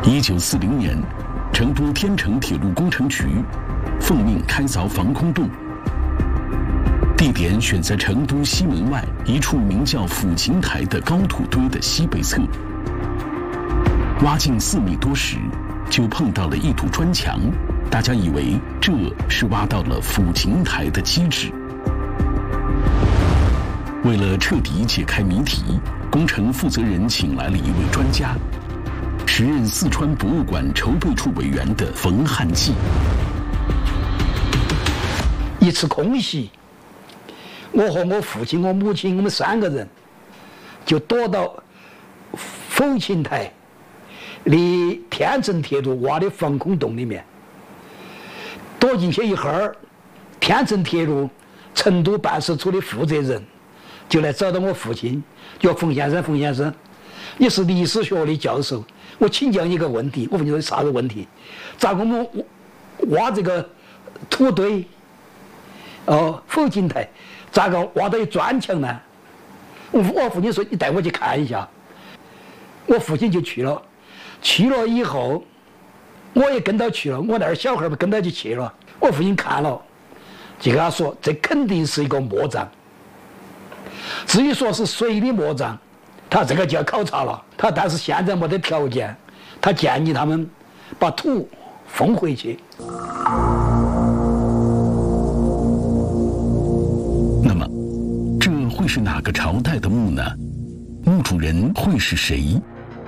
1940年，成都天成铁路工程局奉命开凿防空洞，地点选在成都西门外一处名叫抚琴台的高土堆的西北侧。挖进4米多时，就碰到了一堵砖墙，大家以为这是挖到了抚琴台的基址。为了彻底解开谜题，工程负责人请来了一位专家，时任四川博物馆筹备处委员的冯汉骥。 一次空袭，我和我父亲、我母亲，我们3个人就躲到抚琴台离天成铁路挖的防空洞里面。躲进去一会儿，天成铁路成都办事处的负责人就来找到我父亲，叫冯先生，冯先生，你是历史学的教授，我请教你一个问题。我问你说啥子问题？咋个我们挖这个土堆，抚琴台，咋个挖到一砖墙呢？我父亲说你带我去看一下。我父亲就去了，去了以后，我也跟到去了，我那儿小孩儿跟到就去了。我父亲看了，就跟他说这肯定是一个墓葬。至于说是谁的墓葬，他这个就要考察了。但是现在没得条件，他建议他们把土封回去。 那么，这会是哪个朝代的墓呢？墓主人会是谁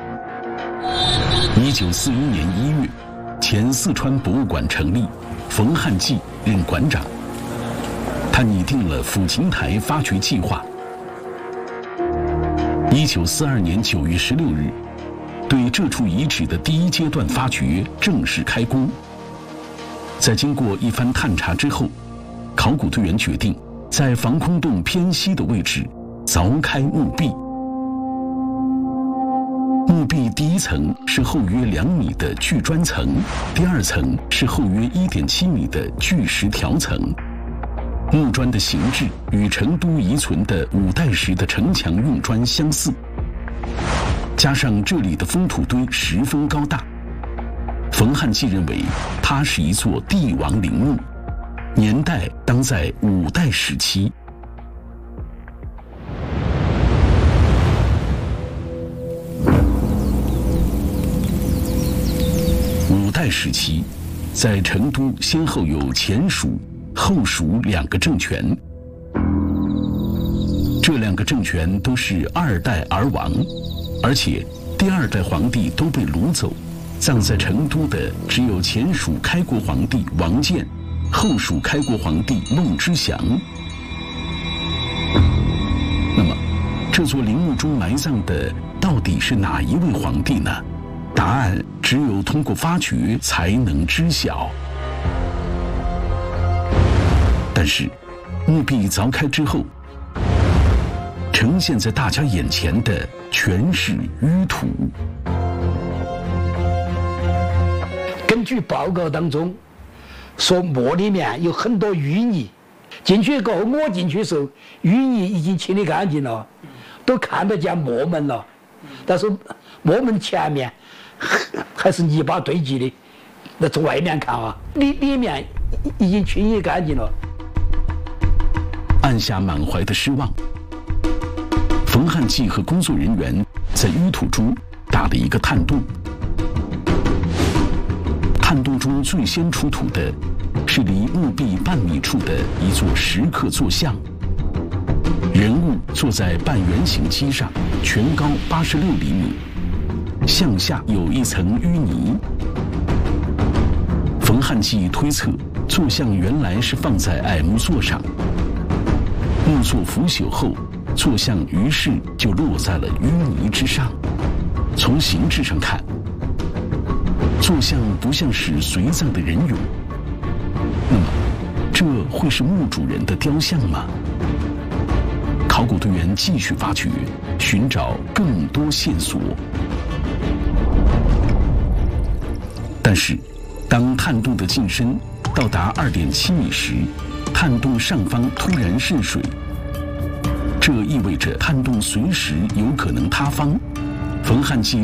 ？1941年1月，前四川博物馆成立，冯汉骥任馆长。他拟定了抚琴台发掘计划。1942年9月16日，对这处遗址的第1阶段发掘正式开工。在经过一番探查之后，考古队员决定在防空洞偏西的位置凿开墓壁。墓壁第1层是厚约2米的巨砖层，第2层是厚约1.7米的巨石条层。木砖的形制与成都遗存的5代时的城墙用砖相似，加上这里的封土堆十分高大，冯汉骥认为它是一座帝王陵墓，年代当在5代时期。5代时期，在成都先后有前蜀、后蜀2个政权，这2个政权都是2代而亡，而且第2代皇帝都被掳走，葬在成都的只有前蜀开国皇帝王建，后蜀开国皇帝孟知祥。那么，这座陵墓中埋葬的到底是哪一位皇帝呢？答案只有通过发掘才能知晓。但是，墓壁凿开之后，呈现在大家眼前的全是淤土。 根据报告当中说，墓里面有很多淤泥。进去过后，我进去的时候，淤泥已经清理干净了，都看得见墓门了。但是墓门前面还是泥巴堆积的。那从外面看啊，里面已经清理干净了。 按下满怀的失望，冯汉骥和工作人员在淤土中打了一个探洞。探洞中最先出土的是离墓壁半米处的一座石刻坐像，人物坐在半圆形基上，全高86厘米，像下有一层淤泥。冯汉骥推测，坐像原来是放在矮木座上，木座腐朽后，坐像于是就落在了淤泥之上。从形制上看，坐像不像是随葬的人俑，那么这会是墓主人的雕像吗？考古队员继续发掘，寻找更多线索。但是，当探洞的进深到达2.7米时，探洞上方突然渗水，这意味着探洞随时有可能塌方。冯汉骥